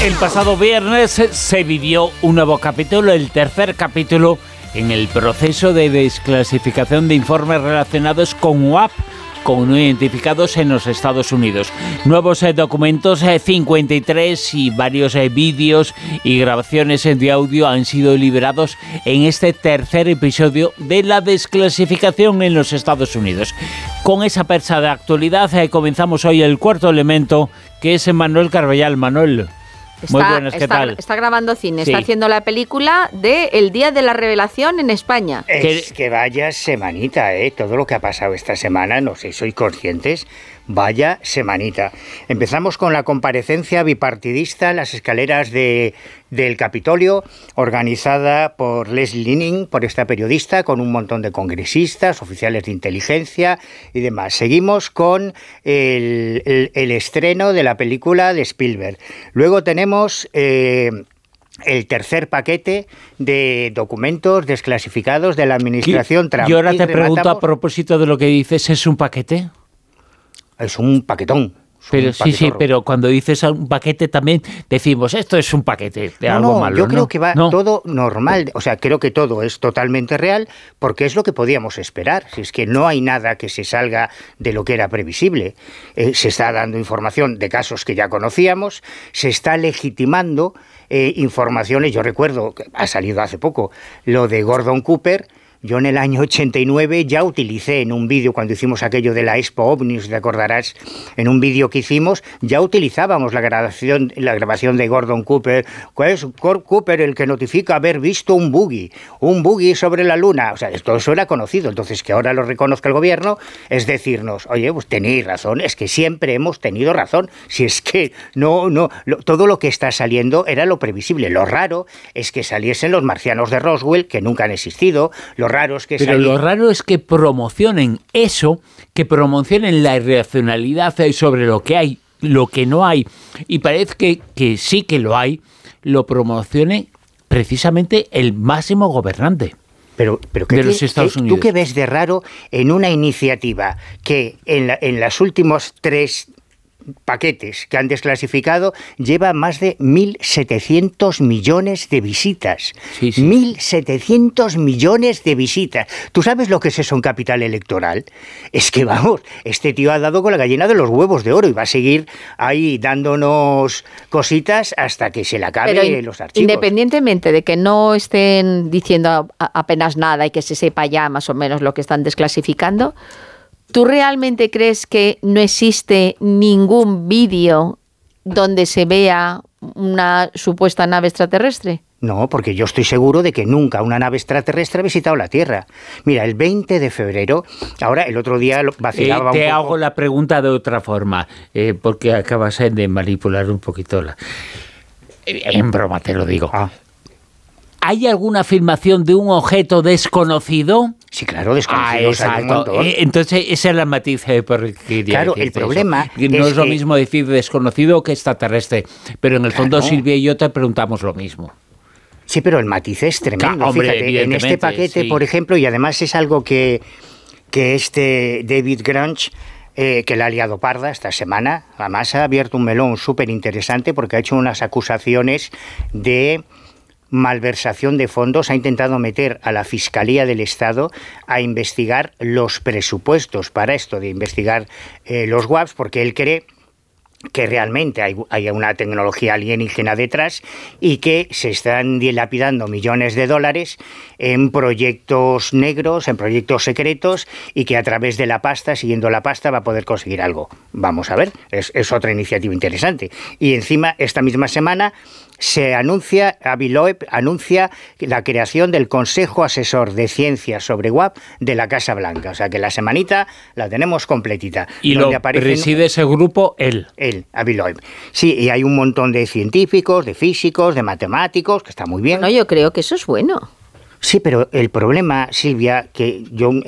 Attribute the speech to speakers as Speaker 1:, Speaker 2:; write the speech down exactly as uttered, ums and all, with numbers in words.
Speaker 1: El pasado viernes se vivió un nuevo capítulo, el tercer capítulo en el proceso de desclasificación de informes relacionados con W A P, con no identificados en los Estados Unidos. Nuevos eh, documentos, eh, cincuenta y tres, y varios eh, vídeos y grabaciones eh, de audio han sido liberados en este tercer episodio de la desclasificación en los Estados Unidos. Con esa percha de actualidad eh, comenzamos hoy el cuarto elemento, que es Manuel Carballal. Manuel.
Speaker 2: Está,
Speaker 1: Muy buenas, ¿qué
Speaker 2: está,
Speaker 1: tal?
Speaker 2: Está grabando cine,
Speaker 1: Sí.
Speaker 2: está haciendo la película de El Día de la Revelación en España.
Speaker 3: Es que vaya semanita, ¿eh? Todo lo que ha pasado esta semana, no sé si sois conscientes, vaya semanita. Empezamos con la comparecencia bipartidista en las escaleras de, del Capitolio, organizada por Leslie Linning, por esta periodista, con un montón de congresistas, oficiales de inteligencia y demás. Seguimos con el, el, el estreno de la película de Spielberg. Luego tenemos... Eh, el tercer paquete de documentos desclasificados de la administración Trump.
Speaker 1: Yo ahora te
Speaker 3: Y
Speaker 1: pregunto,
Speaker 3: rematamos-
Speaker 1: a propósito de lo que dices, ¿es un paquete?
Speaker 3: Es un paquetón. es
Speaker 1: Pero
Speaker 3: un
Speaker 1: sí, sí,
Speaker 3: paquetorro.
Speaker 1: pero cuando dices un paquete también decimos, esto es un paquete de
Speaker 3: No,
Speaker 1: algo
Speaker 3: no,
Speaker 1: malo,
Speaker 3: yo
Speaker 1: ¿no?
Speaker 3: creo que va
Speaker 1: No.
Speaker 3: todo normal. O sea, creo que todo es totalmente real porque es lo que podíamos esperar. Si es que no hay nada que se salga de lo que era previsible. Eh, se está dando información de casos que ya conocíamos, se está legitimando eh, informaciones. Yo recuerdo, que ha salido hace poco, lo de Gordon Cooper. Yo en el año ochenta y nueve ya utilicé en un vídeo, cuando hicimos aquello de la Expo OVNI, te acordarás, en un vídeo que hicimos, ya utilizábamos la grabación, la grabación de Gordon Cooper. ¿Cuál es Cooper el que notifica haber visto un buggy? Un buggy sobre la luna. O sea, todo eso era conocido. Entonces, que ahora lo reconozca el gobierno es decirnos, oye, pues tenéis razón, es que siempre hemos tenido razón. Si es que no, no, lo, todo lo que está saliendo era lo previsible. Lo raro es que saliesen los marcianos de Roswell, que nunca han existido. Lo raro es que
Speaker 1: Pero
Speaker 3: salí-
Speaker 1: lo raro es que promocionen eso, que promocionen la irracionalidad sobre lo que hay, lo que no hay, y parece que, que sí que lo hay, lo promocione precisamente el máximo gobernante.
Speaker 3: Pero, pero ¿qué
Speaker 1: de
Speaker 3: te-
Speaker 1: los Estados
Speaker 3: qué-
Speaker 1: Unidos.
Speaker 3: ¿Tú qué ves de raro en una iniciativa que en, la, en los últimos tres paquetes que han desclasificado lleva más de mil setecientos millones de visitas?
Speaker 1: Sí, sí.
Speaker 3: mil setecientos millones de visitas. ¿Tú sabes lo que es eso en capital electoral? Es que, vamos, este tío ha dado con la gallina de los huevos de oro y va a seguir ahí dándonos cositas hasta que se le acabe
Speaker 2: Pero in-
Speaker 3: los archivos.
Speaker 2: independientemente de que no estén diciendo a- a- apenas nada y que se sepa ya más o menos lo que están desclasificando, ¿tú realmente crees que no existe ningún vídeo donde se vea una supuesta nave extraterrestre?
Speaker 3: No, porque yo estoy seguro de que nunca una nave extraterrestre ha visitado la Tierra. Mira, el veinte de febrero, ahora el otro día lo
Speaker 1: Eh,
Speaker 3: vacilaba
Speaker 1: te
Speaker 3: un poco.
Speaker 1: hago la pregunta de otra forma, eh, porque acabas eh, de manipular un poquito la... Eh, En broma te lo digo.
Speaker 3: Ah,
Speaker 1: ¿Hay alguna filmación de un objeto desconocido?
Speaker 3: sí, claro,
Speaker 1: Ah,
Speaker 3: desconocidos hay un
Speaker 1: exacto.
Speaker 3: montón.
Speaker 1: Eh, Entonces, esa es la matiz eh, por el que quería
Speaker 3: Claro, el
Speaker 1: decirte eso.
Speaker 3: problema
Speaker 1: Que no
Speaker 3: es
Speaker 1: es lo
Speaker 3: que-
Speaker 1: mismo decir desconocido que extraterrestre, pero en el fondo
Speaker 3: Claro.
Speaker 1: Silvia y yo te preguntamos lo mismo.
Speaker 3: Sí, pero el matiz es tremendo.
Speaker 1: Claro, hombre,
Speaker 3: Fíjate, en
Speaker 1: evidentemente,
Speaker 3: este paquete,
Speaker 1: sí.
Speaker 3: por ejemplo, y además es algo que, que este David Grunch, eh, que la ha liado parda esta semana, además ha abierto un melón súper interesante porque ha hecho unas acusaciones de malversación de fondos, ha intentado meter a la Fiscalía del Estado a investigar los presupuestos para esto, de investigar eh, los W A Ps, porque él cree que realmente hay, hay una tecnología alienígena detrás y que se están dilapidando millones de dólares en proyectos negros, en proyectos secretos, y que a través de la pasta, siguiendo la pasta, va a poder conseguir algo. Vamos a ver, es, es otra iniciativa interesante. Y encima, esta misma semana, se anuncia, Avi Loeb anuncia la creación del Consejo Asesor de Ciencias sobre W A P de la Casa Blanca. O sea que la semanita la tenemos completita.
Speaker 1: Y
Speaker 3: donde
Speaker 1: lo
Speaker 3: aparecen-
Speaker 1: preside ese grupo él.
Speaker 3: él, Avi Loeb. Sí, y hay un montón de científicos, de físicos, de matemáticos, que está muy bien.
Speaker 2: No, yo creo que eso es bueno.
Speaker 3: Sí, pero el problema, Silvia, que yo